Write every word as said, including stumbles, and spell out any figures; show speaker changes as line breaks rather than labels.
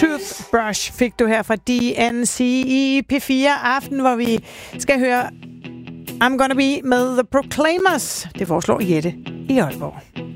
Toothbrush fik du her fra D N C i P fire Aften, hvor vi skal høre I'm Gonna Be med The Proclaimers. Det foreslår Jette i Aalborg.